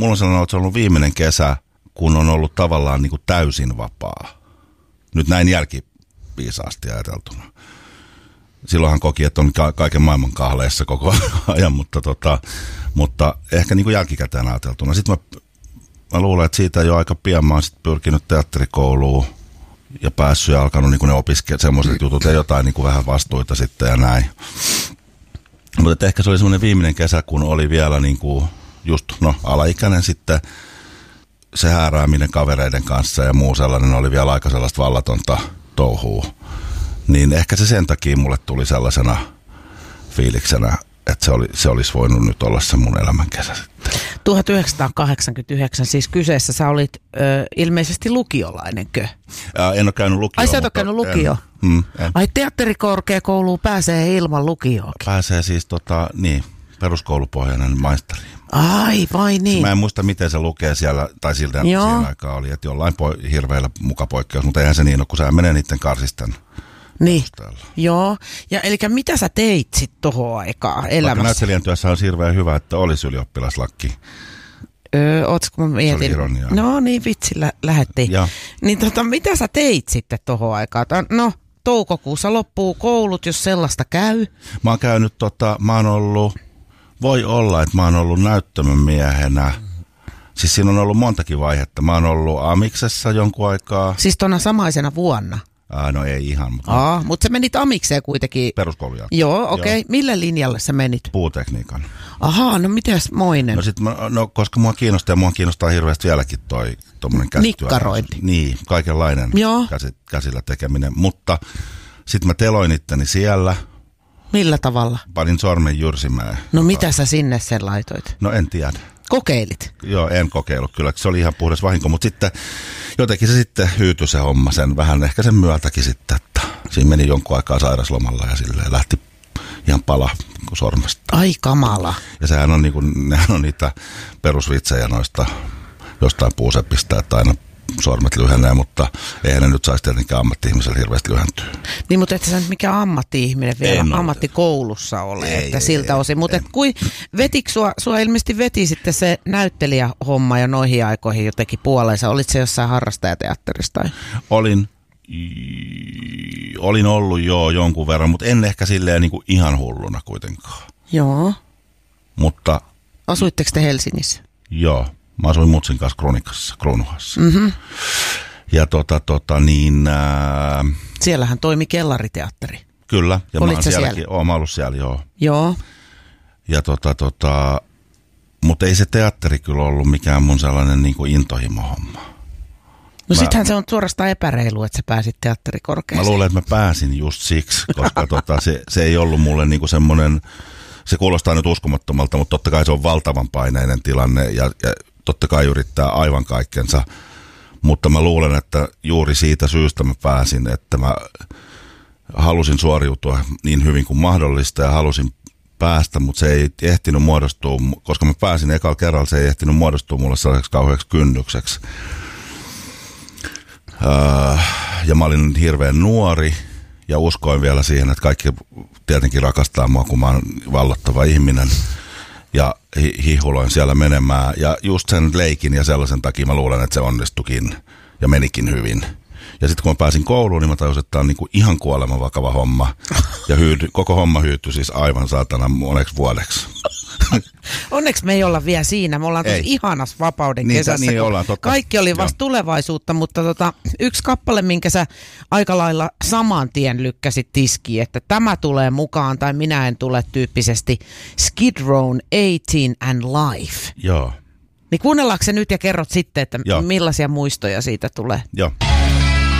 mulla on sellainen, että se on ollut viimeinen kesä, kun on ollut tavallaan niin kuin täysin vapaa. Nyt näin jälkipiisaasti ajateltuna. Silloinhan koki, että on kaiken maailman kahleissa koko ajan, mutta ehkä niin kuin jälkikäteen ajateltuna. Sitten mä luulen, että siitä jo aika pian mä oon sit pyrkinyt teatterikouluun ja päässyt ja alkanut niin ne opiskella semmoiset jutut ja jotain niin kuin vähän vastuita sitten ja näin. Mutta ehkä se oli semmoinen viimeinen kesä, kun oli vielä niin kuin just alaikäinen sitten. Se häärääminen kavereiden kanssa ja muu sellainen oli vielä aika sellaista vallatonta touhua. Niin ehkä se sen takia mulle tuli sellaisena fiiliksenä, että se olisi voinut nyt olla se mun elämän kesä sitten. 1989, siis kyseessä sä olit ilmeisesti lukiolainenkö? En ole käynyt lukioon. Ai sä et ole käynyt lukioon? En. Ai teatterikorkeakouluun pääsee ilman lukioon? Pääsee siis peruskoulupohjainen maisteri. Ai vai niin? Mä en muista miten se lukee siellä, tai siltä siihen aikaan oli, että jollain hirveillä muka poikkeus, mutta eihän se niin ole, kun sä menee niiden karsisten. Niin, joo. Ja eli mitä sä teit sit tohon aikaan elämässä? Vaikka näyttelijän työssä on hirveän hyvä, että olisi ylioppilaslakki. Ootko mä mietin? Se oli ironiaa. No niin, vitsillä lähettiin. Niin mitä sä teit sitten tohon aikaan? No, toukokuussa loppuu koulut, jos sellaista käy. Mä oon käynyt, voi olla, että mä oon ollut näyttämön miehenä. Siis siinä on ollut montakin vaihetta. Mä oon ollut Amiksessa jonkun aikaa. Siis tona samaisena vuonna? No ei ihan. Mutta sä menit Amikseen kuitenkin. Peruskoulun jälkeen. Joo, okei. Okay. Millä linjalle sä menit? Puutekniikan. Ahaa, no mites moinen? Koska mua kiinnostaa hirveästi vieläkin tommonen käsityö. Nikkarointi. Niin, kaikenlainen käsillä tekeminen. Mutta sitten mä teloin itteni siellä. Millä tavalla? Panin sormen jyrsimään. No mitä sä sinne sen laitoit? No en tiedä. Kokeilit? Joo, en kokeillut kyllä. Se oli ihan puhdas vahinko, mutta sitten jotenkin se sitten hyytyi se homma sen vähän ehkä sen myötäkin sitten, että siinä meni jonkun aikaa sairaslomalla ja silleen lähti ihan pala sormesta. Ai kamala. Ja sehän on, nehän on niitä perusvitsejä noista jostain puusepistä, että aina sormet lyhenee, mutta eihän ne nyt saisi tietenkään ammatti-ihmisellä hirveästi lyhentyä. Niin, mutta et sä nyt mikään ammatti-ihminen vielä ammattikoulussa ole, että siltä osin. Mutta vetikö sua ilmeisesti veti sitten se näyttelijähomma jo noihin aikoihin jotenkin puoleensa? Olit se jossain harrastajateatterissa? Olin ollut jo jonkun verran, mutta en ehkä silleen niin kuin ihan hulluna kuitenkaan. Joo. Mutta... Asuitteko te Helsingissä? Joo. Mä asuin mutsin kanssa Kruunuhassa. Mm-hmm. Ja siellähän toimi kellariteatteri. Kyllä. Ja olitko sä siellä? Mä ollut siellä, joo. Joo. Ja mutta ei se teatteri kyllä ollut mikään mun sellainen niin kuin intohimo-homma. No sittenhän se on suorastaan epäreilu, että sä pääsit teatterikorkeaseen. Mä luulen, että mä pääsin just siksi, koska se ei ollut mulle niin kuin semmoinen... Se kuulostaa nyt uskomattomalta, mutta totta kai se on valtavan paineinen tilanne ja totta kai yrittää aivan kaikkensa. Mutta mä luulen, että juuri siitä syystä mä pääsin, että mä halusin suoriutua niin hyvin kuin mahdollista ja halusin päästä, mutta se ei ehtinyt muodostua, koska mä pääsin ekalla kerralla, se ei ehtinyt muodostua mulle sellaiseksi kauheaksi kynnykseksi. Ja mä olin hirveän nuori. Ja uskoin vielä siihen, että kaikki tietenkin rakastaa mua, kun mä oon vallottava ihminen. Ja hihuloin siellä menemään. Ja just sen leikin ja sellaisen takia mä luulen, että se onnistukin ja menikin hyvin. Ja sitten kun mä pääsin kouluun, niin mä tajusin, että tämä on niinku ihan kuoleman vakava homma. Ja koko homma hyytyi siis aivan saatana moneksi vuodeksi. Onneksi me ei olla vielä siinä. Me ollaan tosi ihanassa vapauden kesässä. Niin ollaan, totta. Kaikki oli vasta tulevaisuutta, mutta yksi kappale, minkä sä aika lailla saman tien lykkäsit tiskiin, että tämä tulee mukaan tai minä en tule tyyppisesti Skid Row'n 18 and Life. Joo. Niin kuunnellaanko se nyt ja kerrot sitten, että millaisia muistoja siitä tulee? Joo.